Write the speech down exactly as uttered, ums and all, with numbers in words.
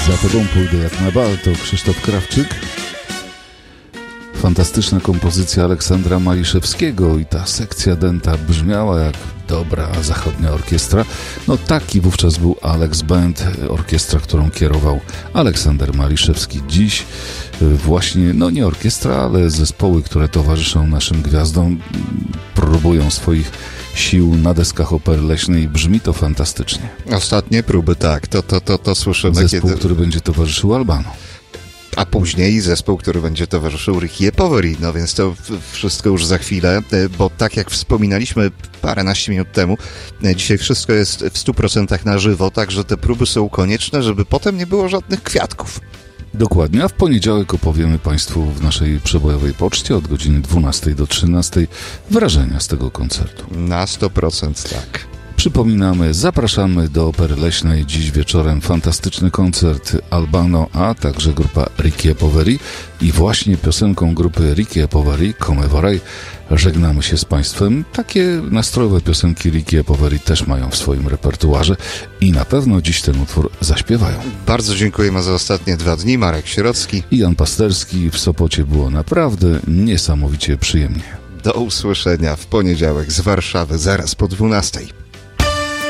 Za tobą pójdę jak na bal, to Krzysztof Krawczyk. Fantastyczna kompozycja Aleksandra Maliszewskiego i ta sekcja dęta brzmiała jak dobra zachodnia orkiestra. No taki wówczas był Alex Band, orkiestra, którą kierował Aleksander Maliszewski. Dziś właśnie, no nie orkiestra, ale zespoły, które towarzyszą naszym gwiazdom, próbują swoich sił na deskach Opery Leśnej. Brzmi to fantastycznie. Ostatnie próby, tak, to, to, to, to słyszymy. Zespół, kiedy... który będzie towarzyszył Albano. A później zespół, który będzie towarzyszył Ricky Poveri, no więc to wszystko już za chwilę, bo tak jak wspominaliśmy paręnaście minut temu, dzisiaj wszystko jest w stu procentach na żywo, także te próby są konieczne, żeby potem nie było żadnych kwiatków. Dokładnie, a w poniedziałek opowiemy Państwu w naszej przebojowej poczcie od godziny dwunastej do trzynastej wrażenia z tego koncertu. Na sto procent tak. Przypominamy, zapraszamy do Opery Leśnej dziś wieczorem fantastyczny koncert Albano, a także grupa Ricky Poveri i właśnie piosenką grupy Ricky Poveri, Come Vorrei, żegnamy się z Państwem. Takie nastrojowe piosenki Ricky Poveri też mają w swoim repertuarze i na pewno dziś ten utwór zaśpiewają. Bardzo dziękujemy za ostatnie dwa dni. Marek Sierocki i Jan Pasterski. W Sopocie było naprawdę niesamowicie przyjemnie. Do usłyszenia w poniedziałek z Warszawy zaraz po dwunastej.